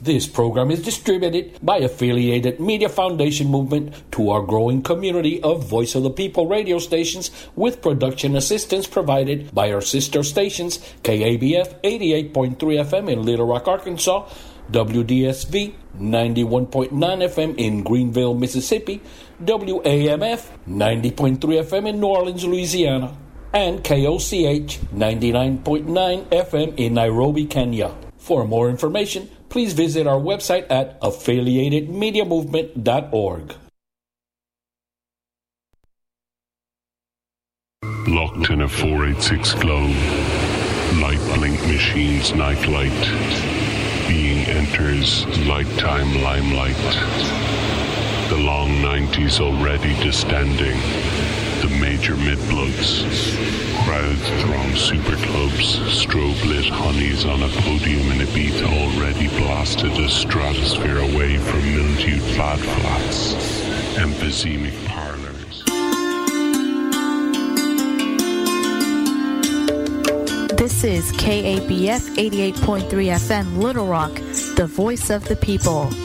This program is distributed by Affiliated Media Foundation Movement to our growing community of Voice of the People radio stations, with production assistance provided by our sister stations, KABF 88.3 FM in Little Rock, Arkansas, WDSV 91.9 FM in Greenville, Mississippi, WAMF 90.3 FM in New Orleans, Louisiana, and KOCH 99.9 FM in Nairobi, Kenya. For more information, please visit our website at affiliatedmediamovement.org. Locked in a 486 glow, light blink machines nightlight, being enters lifetime limelight. The long 90s already distending, the major mid-bloods. Crowds throng super clubs, strobe-lit honeys on a podium in Ibiza already blasted a stratosphere away from mildewed fad flats, emphysemic parlors. This is KABF 88.3 FM Little Rock, the voice of the people.